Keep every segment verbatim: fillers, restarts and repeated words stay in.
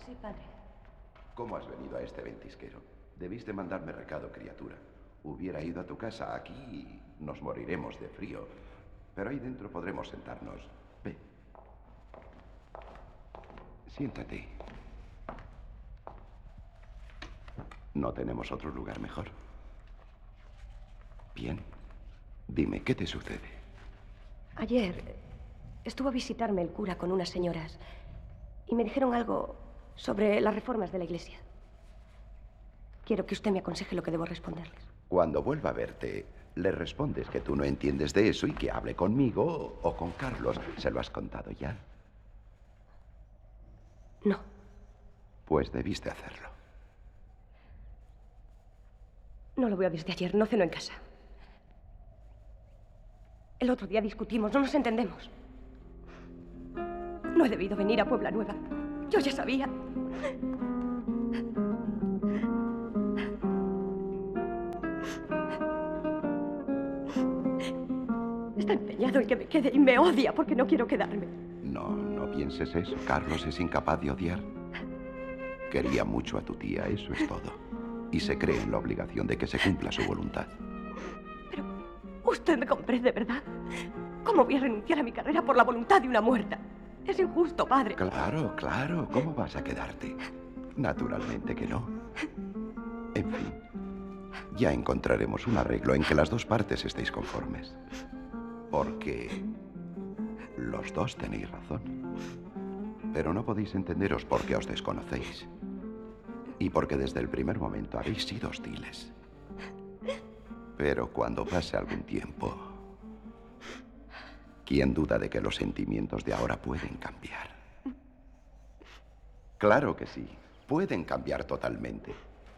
Sí, padre. ¿Cómo has venido a este ventisquero? Debiste mandarme recado, criatura. Hubiera ido a tu casa aquí y nos moriremos de frío. Pero ahí dentro podremos sentarnos. Ve. Siéntate. No tenemos otro lugar mejor. Bien. Dime, ¿qué te sucede? Ayer estuvo a visitarme el cura con unas señoras y me dijeron algo sobre las reformas de la iglesia. Quiero que usted me aconseje lo que debo responderles. Cuando vuelva a verte, le respondes que tú no entiendes de eso y que hable conmigo o con Carlos. ¿Se lo has contado ya? No. Pues debiste hacerlo. No lo veo desde ayer, no ceno en casa. El otro día discutimos, no nos entendemos. No he debido venir a Puebla Nueva. Yo ya sabía. Está empeñado en que me quede y me odia porque no quiero quedarme. No, no pienses eso. Carlos es incapaz de odiar. Quería mucho a tu tía, eso es todo. Y se cree en la obligación de que se cumpla su voluntad. Pero usted me comprende, ¿verdad? ¿Cómo voy a renunciar a mi carrera por la voluntad de una muerta? Es injusto, padre. Claro, claro. ¿Cómo vas a quedarte? Naturalmente que no. En fin, ya encontraremos un arreglo en que las dos partes estéis conformes. Porque los dos tenéis razón. Pero no podéis entenderos porque os desconocéis. Y porque desde el primer momento habéis sido hostiles. Pero cuando pase algún tiempo, ¿quién duda de que los sentimientos de ahora pueden cambiar? Claro que sí, pueden cambiar totalmente.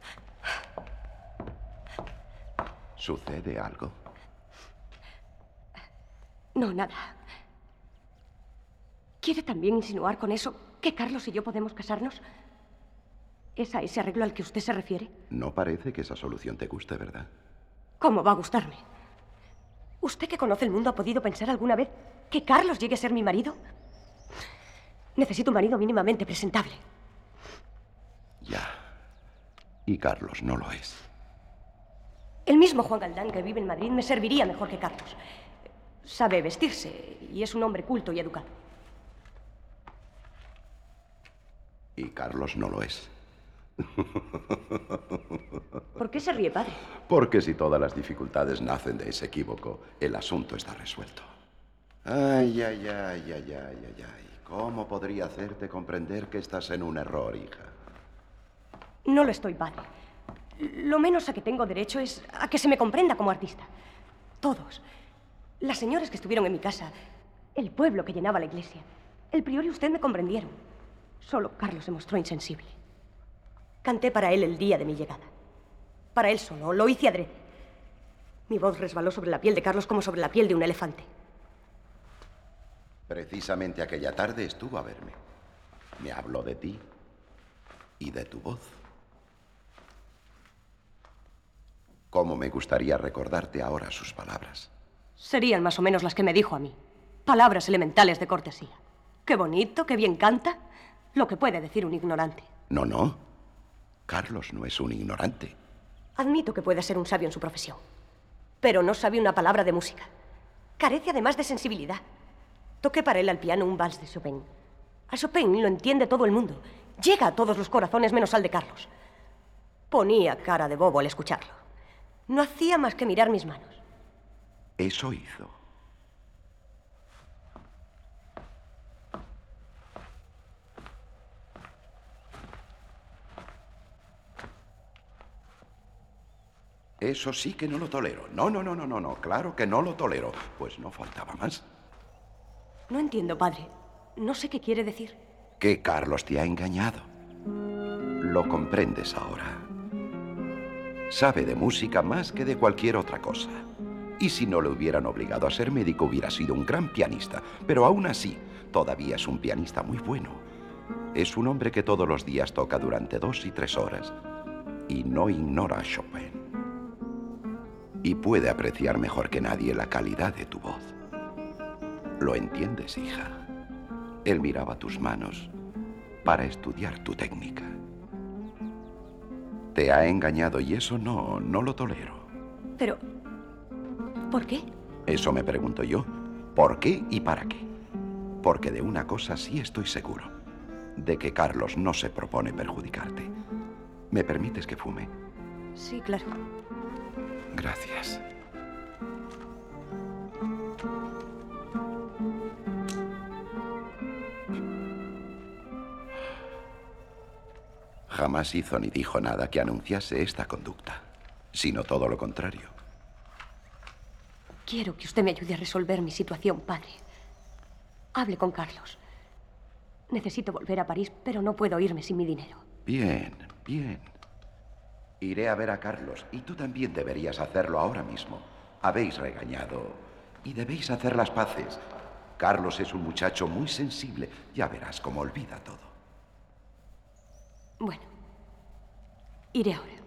¿Sucede algo? No, nada. ¿Quiere también insinuar con eso que Carlos y yo podemos casarnos? ¿Es a ese arreglo al que usted se refiere? No parece que esa solución te guste, ¿verdad? ¿Cómo va a gustarme? ¿Usted que conoce el mundo ha podido pensar alguna vez que Carlos llegue a ser mi marido? Necesito un marido mínimamente presentable. Ya. Y Carlos no lo es. El mismo Juan Galdán, que vive en Madrid, me serviría mejor que Carlos. Sabe vestirse y es un hombre culto y educado. Y Carlos no lo es. ¿Por qué se ríe, padre? Porque si todas las dificultades nacen de ese equívoco, el asunto está resuelto. Ay, ay, ay, ay, ay, ay, ay. ¿Cómo podría hacerte comprender que estás en un error, hija? No lo estoy, padre. Lo menos a que tengo derecho es a que se me comprenda como artista. Todos. Las señoras que estuvieron en mi casa, el pueblo que llenaba la iglesia, el prior y usted me comprendieron. Solo Carlos se mostró insensible. Canté para él el día de mi llegada. Para él solo, lo hice adrede. Mi voz resbaló sobre la piel de Carlos como sobre la piel de un elefante. Precisamente aquella tarde estuvo a verme. Me habló de ti y de tu voz. Cómo me gustaría recordarte ahora sus palabras. Serían más o menos las que me dijo a mí. Palabras elementales de cortesía. Qué bonito, qué bien canta. Lo que puede decir un ignorante. No, no. Carlos no es un ignorante. Admito que puede ser un sabio en su profesión. Pero no sabe una palabra de música. Carece además de sensibilidad. Toqué para él al piano un vals de Chopin. A Chopin lo entiende todo el mundo. Llega a todos los corazones menos al de Carlos. Ponía cara de bobo al escucharlo. No hacía más que mirar mis manos. Eso hizo. Eso sí que no lo tolero. No, no, no, no, no, no. Claro que no lo tolero. Pues no faltaba más. No entiendo, padre. No sé qué quiere decir. Que Carlos te ha engañado. Lo comprendes ahora. Sabe de música más que de cualquier otra cosa. Y si no le hubieran obligado a ser médico, hubiera sido un gran pianista. Pero aún así, todavía es un pianista muy bueno. Es un hombre que todos los días toca durante dos y tres horas. Y no ignora a Chopin. Y puede apreciar mejor que nadie la calidad de tu voz. ¿Lo entiendes, hija? Él miraba tus manos para estudiar tu técnica. Te ha engañado y eso no, no lo tolero. Pero, ¿por qué? Eso me pregunto yo. ¿Por qué y para qué? Porque de una cosa sí estoy seguro. De que Carlos no se propone perjudicarte. ¿Me permites que fume? Sí, claro. Gracias. Jamás hizo ni dijo nada que anunciase esta conducta, sino todo lo contrario. Quiero que usted me ayude a resolver mi situación, padre. Hable con Carlos. Necesito volver a París, pero no puedo irme sin mi dinero. Bien, bien. Iré a ver a Carlos y tú también deberías hacerlo ahora mismo. Habéis regañado y debéis hacer las paces. Carlos es un muchacho muy sensible. Ya verás cómo olvida todo. Bueno, iré ahora.